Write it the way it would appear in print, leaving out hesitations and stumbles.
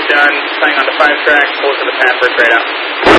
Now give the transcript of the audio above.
done, playing on the 5 track, pull to the pad for a straight out.